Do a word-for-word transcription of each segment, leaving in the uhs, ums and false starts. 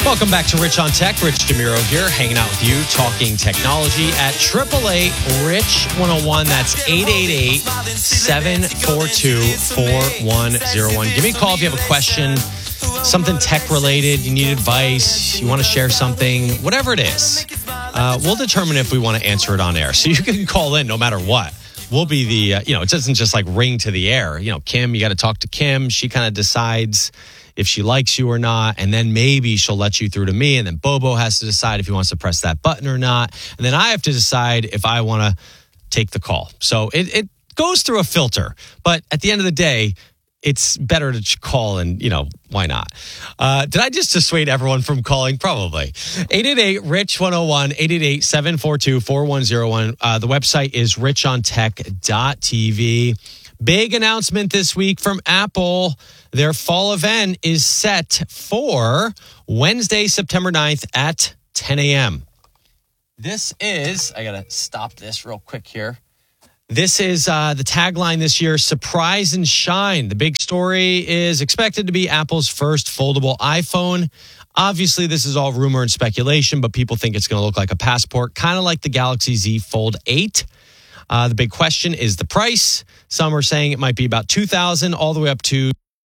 Welcome back to Rich on Tech. Rich DeMuro here, hanging out with you, talking technology at eight eight eight, R I C H one oh one. That's eight eight eight, seven four two, four one zero one. Give me a call if you have a question, something tech-related, you need advice, you want to share something, whatever it is. Uh, we'll determine if we want to answer it on air. So you can call in no matter what. We'll be the, uh, you know, it doesn't just like ring to the air. You know, Kim, you got to talk to Kim. She kind of decides if she likes you or not, and then maybe she'll let you through to me, and then Bobo has to decide if he wants to press that button or not, and then I have to decide if I want to take the call. So it, it goes through a filter, but at the end of the day, it's better to call, and, you know, why not? Uh, did I just dissuade everyone from calling? Probably. eight eight eight, R I C H one oh one, eight eight eight, seven four two, four one zero one. Uh, the website is rich on tech dot t v. Big announcement this week from Apple. Their fall event is set for Wednesday, September ninth at ten a.m. This is, I got to stop this real quick here. This is uh, the tagline this year, Surprise and Shine. The big story is expected to be Apple's first foldable iPhone. Obviously, this is all rumor and speculation, but people think it's going to look like a passport, kind of like the Galaxy Z Fold eight. Uh, the big question is the price. Some are saying it might be about two thousand dollars all the way up to...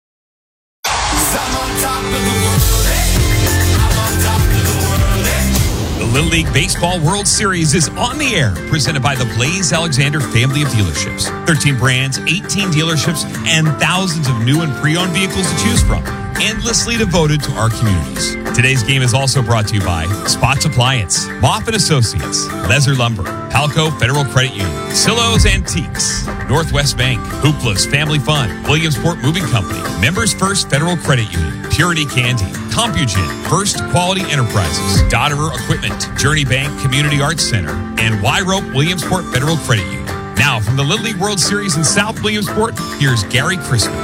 The Little League Baseball World Series is on the air, presented by the Blaze Alexander family of dealerships. thirteen brands, eighteen dealerships, and thousands of new and pre-owned vehicles to choose from. Endlessly devoted to our communities. Today's game is also brought to you by Spots Appliance, Moff and Associates, Lezer Lumber, Palco Federal Credit Union, Silo's Antiques, Northwest Bank, Hoopla's Family Fun, Williamsport Moving Company, Members First Federal Credit Union, Purity Candy, Compugen, First Quality Enterprises, Dodderer Equipment, Journey Bank Community Arts Center, and Y-Rope Williamsport Federal Credit Union. Now, from the Little League World Series in South Williamsport, here's Gary Crispin.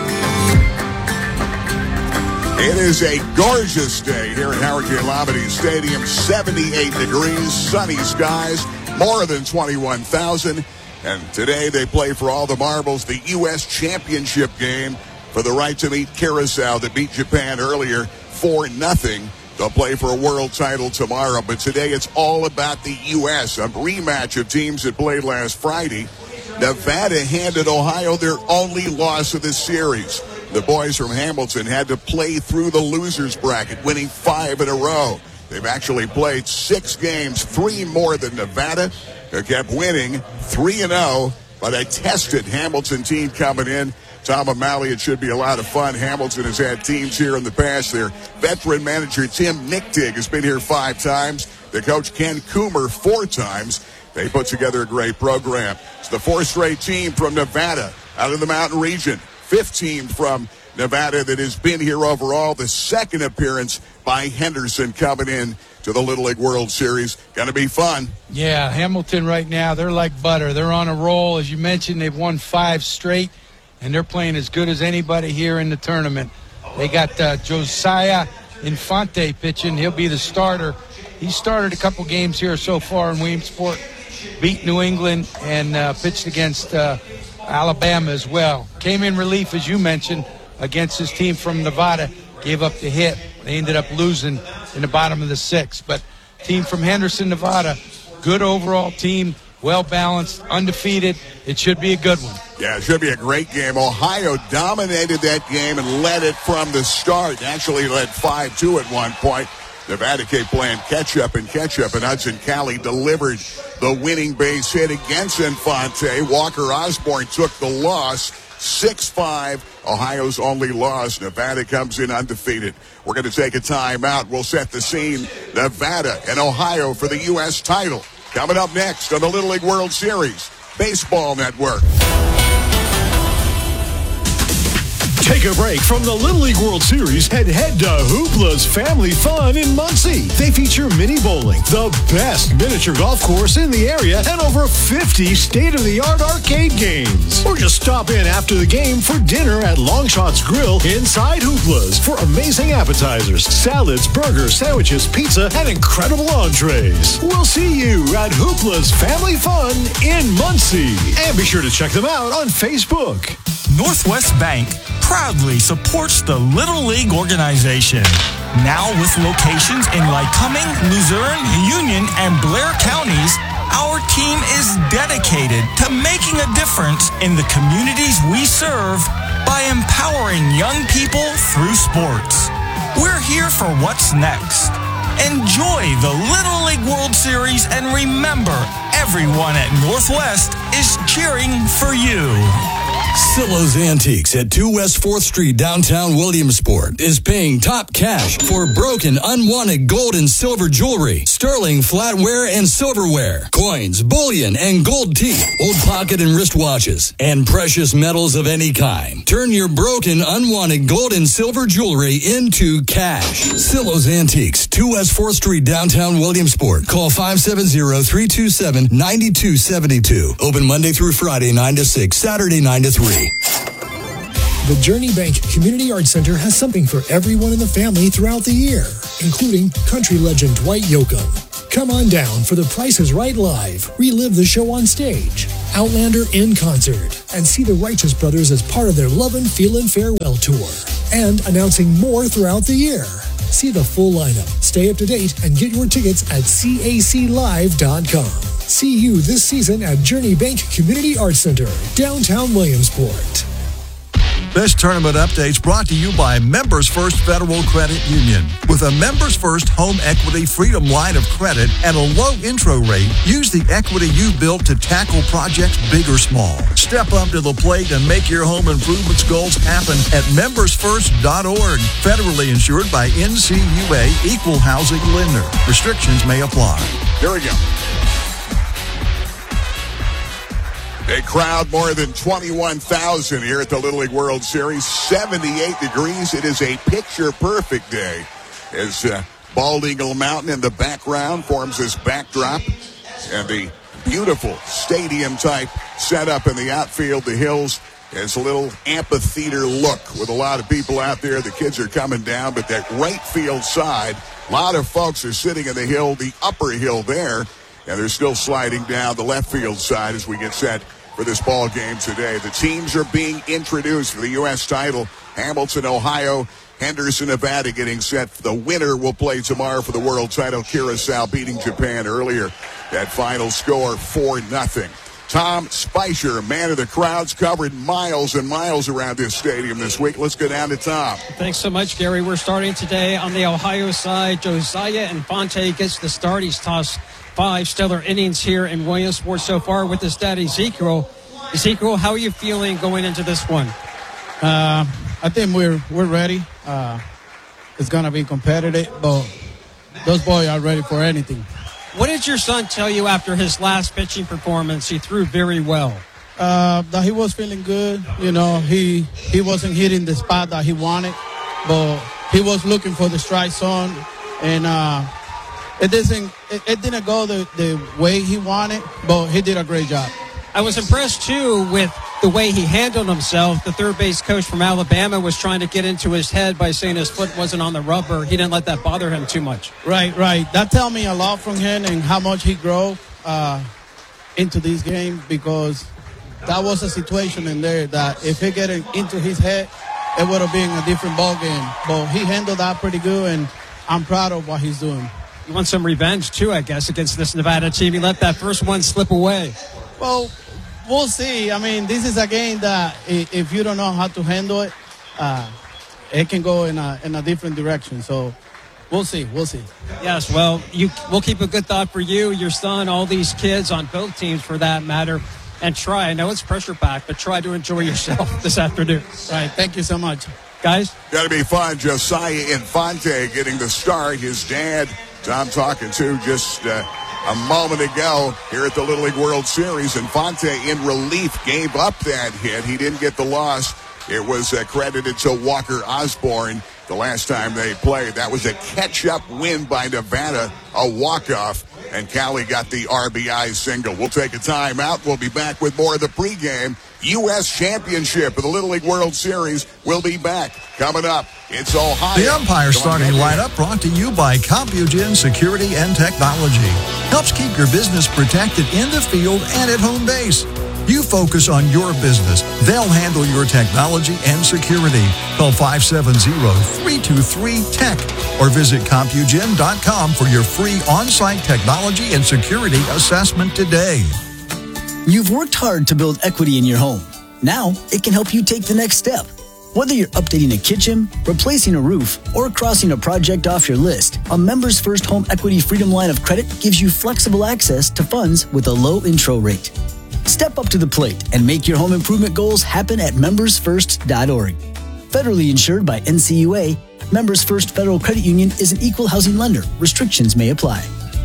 It is a gorgeous day here at Howard J. Labadie Stadium. seventy-eight degrees, sunny skies, more than twenty-one thousand. And today they play for all the marbles, the U S Championship game for the right to meet Curacao that beat Japan earlier four nothing. They'll play for a world title tomorrow. But today it's all about the U S A rematch of teams that played last Friday. Nevada handed Ohio their only loss of this series. The boys from Hamilton had to play through the losers bracket, winning five in a row. They've actually played six games, three more than Nevada. They kept winning three and oh, but a tested Hamilton team coming in. Tom O'Malley, it should be a lot of fun. Hamilton has had teams here in the past. Their veteran manager, Tim Nichtig, has been here five times. The coach, Ken Coomer, four times. They put together a great program. It's the fourth straight team from Nevada out of the Mountain Region. Fifth team from Nevada that has been here overall. The second appearance by Henderson coming in to the Little League World Series. Going to be fun. Yeah, Hamilton right now, they're like butter. They're on a roll. As you mentioned, they've won five straight, and they're playing as good as anybody here in the tournament. They got uh, Josiah Infante pitching. He'll be the starter. He started a couple games here so far in Williamsport, beat New England, and uh, pitched against uh, Alabama as well. Came in relief, as you mentioned, against his team from Nevada. Gave up the hit. They ended up losing in the bottom of the sixth. But team from Henderson, Nevada, good overall team, well-balanced, undefeated. It should be a good one. Yeah, it should be a great game. Ohio dominated that game and led it from the start. Actually led five two at one point. Nevada kept playing catch-up and catch-up, and Hudson Cali delivered the winning base hit against Infante. Walker Osborne took the loss, six five, Ohio's only loss. Nevada comes in undefeated. We're going to take a timeout. We'll set the scene. Nevada and Ohio for the U S title. Coming up next on the Little League World Series, Baseball Network. Take a break from the Little League World Series and head to Hoopla's Family Fun in Muncie. They feature mini bowling, the best miniature golf course in the area, and over fifty state-of-the-art arcade games. Or just stop in after the game for dinner at Longshots Grill inside Hoopla's for amazing appetizers, salads, burgers, sandwiches, pizza, and incredible entrees. We'll see you at Hoopla's Family Fun in Muncie. And be sure to check them out on Facebook. Northwest Bank proudly supports the Little League organization. Now with locations in Lycoming, Luzerne, Union, and Blair counties, our team is dedicated to making a difference in the communities we serve by empowering young people through sports. We're here for what's next. Enjoy the Little League World Series and remember, everyone at Northwest is cheering for you. Silo's Antiques at two West fourth Street, downtown Williamsport, is paying top cash for broken, unwanted gold and silver jewelry, sterling flatware and silverware, coins, bullion, and gold teeth, old pocket and wristwatches, and precious metals of any kind. Turn your broken, unwanted gold and silver jewelry into cash. Silo's Antiques, two West fourth Street, downtown Williamsport. Call five seven zero, three two seven, nine two seven two. Open Monday through Friday, nine to six, Saturday, nine to three. The Journey Bank Community Arts Center has something for everyone in the family throughout the year, including country legend Dwight Yoakam. Come on down for The Price is Right Live, relive the show on stage, Outlander in concert, and see the Righteous Brothers as part of their Lovin' Feelin' Farewell Tour. And announcing more throughout the year. See the full lineup, stay up to date, and get your tickets at C A C live dot com. See you this season at Journey Bank Community Arts Center, downtown Williamsport. This tournament update is brought to you by Members First Federal Credit Union. With a Members First Home Equity Freedom line of credit and a low intro rate, use the equity you've built to tackle projects big or small. Step up to the plate and make your home improvements goals happen at members first dot org. Federally insured by N C U A Equal Housing Lender. Restrictions may apply. Here we go. A crowd more than twenty-one thousand here at the Little League World Series. seventy-eight degrees. It is a picture-perfect day as uh, Bald Eagle Mountain in the background forms this backdrop. And the beautiful stadium-type setup in the outfield, the hills, is a little amphitheater look with a lot of people out there. The kids are coming down, but that right field side, a lot of folks are sitting in the hill, the upper hill there, and they're still sliding down the left field side as we get set for this ball game today. The teams are being introduced for the U S title. Hamilton, Ohio, Henderson, Nevada getting set. The winner will play tomorrow for the world title. Curacao beating Japan earlier. That final score, four nothing. Tom Spicer, man of the crowds, covered miles and miles around this stadium this week. Let's go down to Tom. Thanks so much, Gary. We're starting today on the Ohio side. Josiah Infante gets the start. He's tossed five stellar innings here in Williamsport so far with his dad, Ezekiel. Ezekiel, how are you feeling going into this one? Uh, I think we're we're ready. Uh, it's going to be competitive, but those boys are ready for anything. What did your son tell you after his last pitching performance? He threw very well. Uh, that he was feeling good. You know, he he wasn't hitting the spot that he wanted, but he was looking for the strike zone, and uh, it doesn't it, it didn't go the, the way he wanted, but he did a great job. I was impressed too with the way he handled himself. The third base coach from Alabama was trying to get into his head by saying his foot wasn't on the rubber. He didn't let that bother him too much. Right, right. That tells me a lot from him and how much he grew uh, into this game, because that was a situation in there that if he get into his head, it would have been a different ball game. But he handled that pretty good, and I'm proud of what he's doing. You want some revenge too, I guess, against this Nevada team. He let that first one slip away. Well, we'll see. I mean, this is a game that if you don't know how to handle it, uh, it can go in a in a different direction. So we'll see. We'll see. Yes, well, you we'll keep a good thought for you, your son, all these kids on both teams for that matter. And try, I know it's pressure-packed, but try to enjoy yourself this afternoon. Right, thank you so much. Guys? Got to be fun. Josiah Infante getting the start. His dad, Tom talking to just uh, a moment ago here at the Little League World Series. Infante in relief gave up that hit. He didn't get the loss. It was uh, credited to Walker Osborne the last time they played. That was a catch-up win by Nevada, a walk-off, and Cali got the R B I single. We'll take a timeout. We'll be back with more of the pregame. U S Championship of the Little League World Series will be back. Coming up, it's Ohio. The Umpire starting lineup brought to you by Compugen Security and Technology. Helps keep your business protected in the field and at home base. You focus on your business. They'll handle your technology and security. Call five seven zero, three two three, T E C H or visit Compugen dot com for your free on-site technology and security assessment today. You've worked hard to build equity in your home. Now, it can help you take the next step. Whether you're updating a kitchen, replacing a roof, or crossing a project off your list, a Members First Home Equity Freedom Line of Credit gives you flexible access to funds with a low intro rate. Step up to the plate and make your home improvement goals happen at members first dot org. Federally insured by N C U A, Members First Federal Credit Union is an equal housing lender. Restrictions may apply.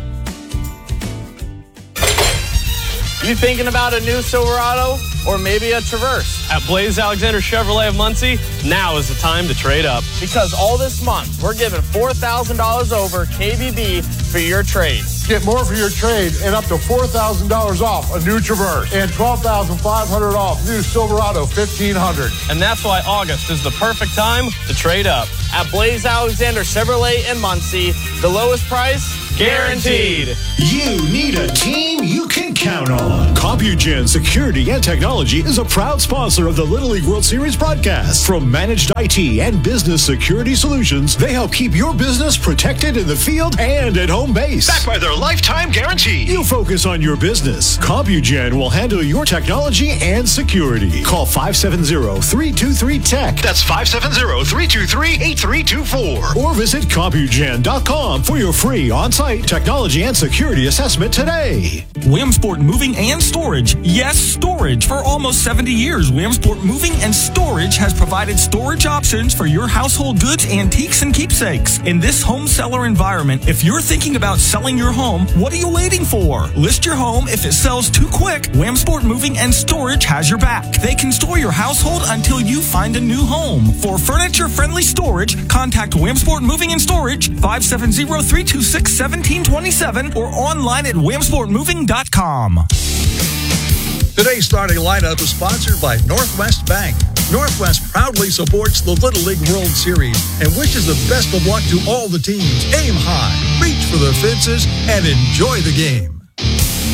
You thinking about a new Silverado or maybe a Traverse? At Blaze Alexander Chevrolet of Muncie, now is the time to trade up. Because all this month, we're giving four thousand dollars over K B B for your trade. Get more for your trade and up to four thousand dollars off a new Traverse and twelve thousand five hundred dollars off new Silverado fifteen hundred. And that's why August is the perfect time to trade up. At Blaze Alexander Chevrolet in Muncie, the lowest price guaranteed. You need a team you can count on. Compugen Security and Technology is a proud sponsor of the Little League World Series broadcast. From managed I T and business security solutions, they help keep your business protected in the field and at home base. Backed by their lifetime guarantee. You focus on your business. Compugen will handle your technology and security. Call five seven zero, three two three, T E C H. That's five seven zero, three two three, eight three two four. Or visit Compugen dot com for your free on-site technology and security assessment today. Williamsport Moving and Storage. Yes, storage. For almost seventy years, Williamsport Moving and Storage has provided storage options for your household goods, antiques, and keepsakes. In this home seller environment, if you're thinking about selling your home, what are you waiting for? List your home. If it sells too quick, Williamsport Moving and Storage has your back. They can store your household until you find a new home. For furniture-friendly storage, contact Williamsport Moving and Storage, five seven zero, three two six, one seven two seven, or online at williamsport moving dot com. Today's starting lineup is sponsored by Northwest Bank. Northwest proudly supports the Little League World Series and wishes the best of luck to all the teams. Aim high, reach for the fences, and enjoy the game.